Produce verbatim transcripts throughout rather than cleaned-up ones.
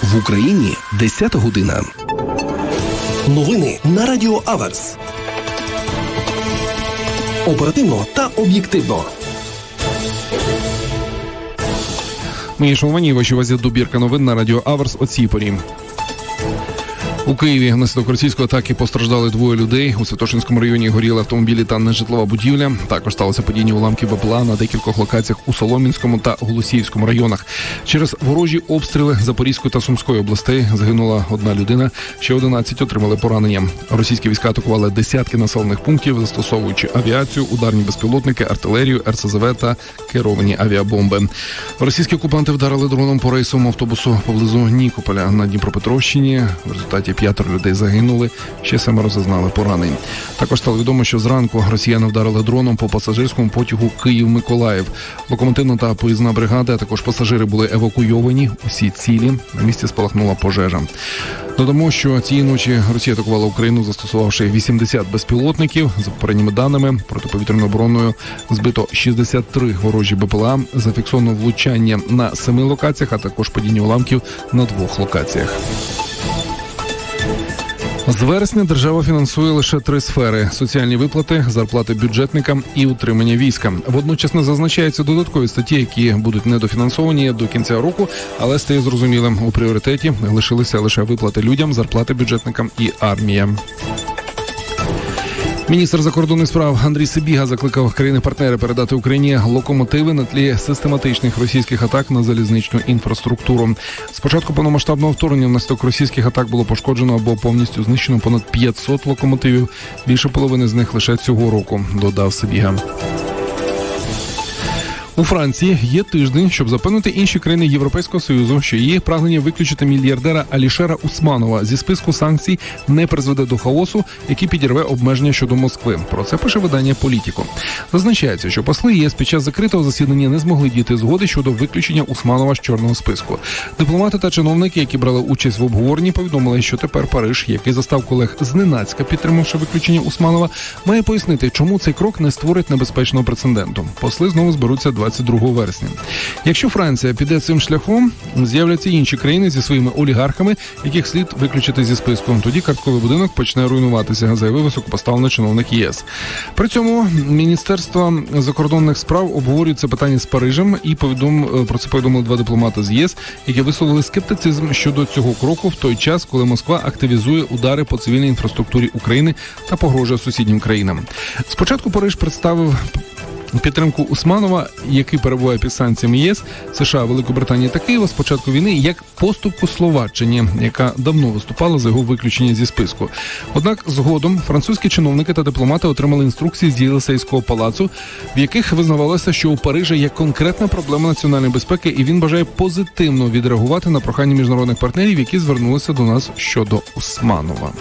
В Україні десята година. Новини на Радіо Аверс. Оперативно та об'єктивно. Мої шановні, вашій увазі добірка новин на Радіо Аверс о цій порі. У Києві внаслідок російської атаки постраждали двоє людей. У Святошинському районі горіли автомобілі та нежитлова будівля. Також сталося падіння уламків БПЛА на декількох локаціях у Солом'янському та Голосіївському районах. Через ворожі обстріли Запорізької та Сумської областей загинула одна людина, ще одинадцять отримали поранення. Російські війська атакували десятки населених пунктів, застосовуючи авіацію, ударні безпілотники, артилерію, ер ес зе ве та керовані авіабомби. Російські окупанти вдарили дроном по рейсовому автобусу поблизу Нікополя на Дніпропетровщині. В результаті п'ятеро людей загинули, ще семеро зазнали поранень. Також стало відомо, що зранку росіяни вдарили дроном по пасажирському потягу Київ-Миколаїв. Локомотивна та поїзна бригада, а також пасажири були евакуйовані, усі цілі. На місці спалахнула пожежа. Додамо, що цієї ночі Росія атакувала Україну, застосувавши вісімдесят безпілотників. За попередніми даними, протиповітряною обороною збито шістдесят три ворожі БПЛА, зафіксовано влучання на семи локаціях, а також падіння уламків на двох локаціях. З вересня держава фінансує лише три сфери – соціальні виплати, зарплати бюджетникам і утримання війська. Водночас не зазначаються додаткові статті, які будуть недофінансовані до кінця року, але стає зрозумілим – у пріоритеті лишилися лише виплати людям, зарплати бюджетникам і армія. Міністр закордонних справ Андрій Сибіга закликав країни-партнери передати Україні локомотиви на тлі систематичних російських атак на залізничну інфраструктуру. З початку повномасштабного вторгнення внаслідок російських атак було пошкоджено або повністю знищено понад п'ятсот локомотивів. Більше половини з них лише цього року, додав Сибіга. У Франції є тиждень, щоб запевнити інші країни Європейського Союзу, що її прагнення виключити мільярдера Алішера Усманова зі списку санкцій не призведе до хаосу, який підірве обмеження щодо Москви. Про це пише видання «Політіко». Зазначається, що посли ЄС під час закритого засідання не змогли дійти згоди щодо виключення Усманова з чорного списку. Дипломати та чиновники, які брали участь в обговоренні, повідомили, що тепер Париж, який застав колег зненацька, підтримавши виключення Усманова, має пояснити, чому цей крок не створить небезпечного прецеденту. Посли знову зберуться двадцять другого вересня. Якщо Франція піде цим шляхом, з'являться інші країни зі своїми олігархами, яких слід виключити зі списку. Тоді картковий будинок почне руйнуватися, заявив високопоставлений чиновник ЄС. При цьому Міністерство закордонних справ обговорює це питання з Парижем, і повідом... про це повідомили два дипломати з ЄС, які висловили скептицизм щодо цього кроку в той час, коли Москва активізує удари по цивільній інфраструктурі України та погрожує сусіднім країнам. Спочатку Париж представив підтримку Усманова, який перебуває під санкціями ЄС, США, Великобританії та Києва з початку війни, як поступку Словаччині, яка давно виступала за його виключення зі списку. Однак згодом французькі чиновники та дипломати отримали інструкції з Єлисейського палацу, в яких визнавалося, що у Парижа є конкретна проблема національної безпеки, і він бажає позитивно відреагувати на прохання міжнародних партнерів, які звернулися до нас щодо Усманова.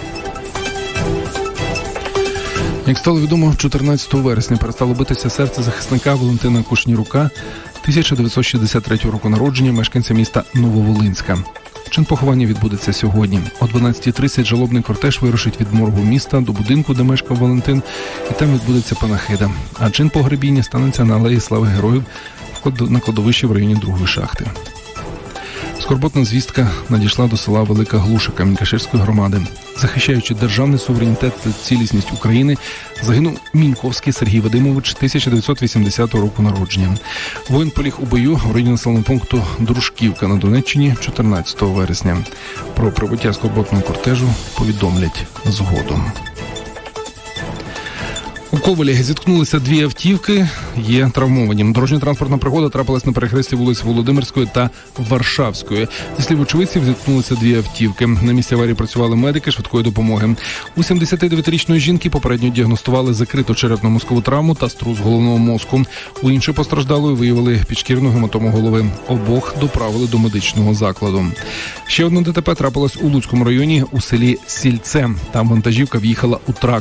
Як стало відомо, чотирнадцятого вересня перестало битися серце захисника Валентина Кушнірука, тисяча дев'ятсот шістдесят третього року народження, мешканця міста Нововолинська. Чин поховання відбудеться сьогодні. О дванадцятій тридцять жалобний кортеж вирушить від моргу міста до будинку, де мешкав Валентин, і там відбудеться панахида. А чин погребіння станеться на Алеї Слави Героїв на кладовищі в районі другої шахти. Скорботна звістка надійшла до села Велика Глуша Камінь-Каширської громади. Захищаючи державний суверенітет та цілісність України, загинув Міньковський Сергій Вадимович, тисяча дев'ятсот вісімдесятого року народження. Воїн поліг у бою в районі населеного пункту Дружківка на Донеччині чотирнадцятого вересня. Про прибуття скорботного кортежу повідомлять згодом. У Ковелі зіткнулися дві автівки, є травмовані. Дорожньо-транспортна пригода трапилась на перехресті вулиць Володимирської та Варшавської. Зі слів очевидців, зіткнулися дві автівки. На місці аварії працювали медики швидкої допомоги. У сімдесятидев'ятирічної жінки попередньо діагностували закриту черепно-мозкову травму та струс головного мозку. У іншої постраждалої виявили підшкірну гематому голови. Обох доправили до медичного закладу. Ще одне ДТП трапилось у Луцькому районі у селі Сільце. Там вантажівка в'їхала у трак.